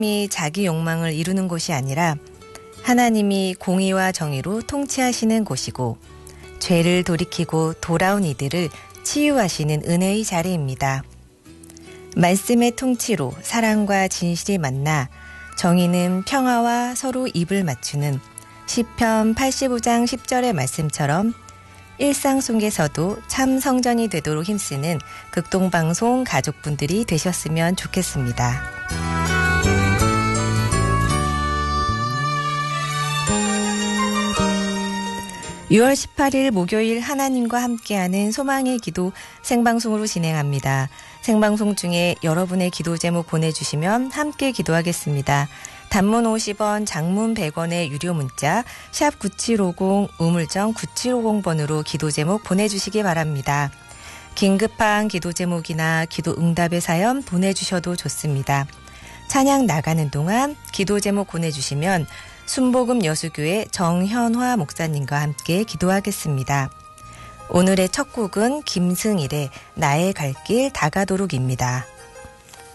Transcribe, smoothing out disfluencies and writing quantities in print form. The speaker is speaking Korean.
하나님이 자기 욕망을 이루는 곳이 아니라 하나님이 공의와 정의로 통치하시는 곳이고 죄를 돌이키고 돌아온 이들을 치유하시는 은혜의 자리입니다. 말씀의 통치로 사랑과 진실이 만나 정의는 평화와 서로 입을 맞추는 시편 85장 10절의 말씀처럼 일상 속에서도 참 성전이 되도록 힘쓰는 극동방송 가족분들이 되셨으면 좋겠습니다. 6월 18일 목요일 하나님과 함께하는 소망의 기도 생방송으로 진행합니다. 생방송 중에 여러분의 기도 제목 보내주시면 함께 기도하겠습니다. 단문 50원, 장문 100원의 유료 문자 샵 9750 우물정 9750번으로 기도 제목 보내주시기 바랍니다. 긴급한 기도 제목이나 기도 응답의 사연 보내주셔도 좋습니다. 찬양 나가는 동안 기도 제목 보내주시면 순복음 여수교회 정현화 목사님과 함께 기도하겠습니다. 오늘의 첫 곡은 김승일의 나의 갈 길 다가도록입니다.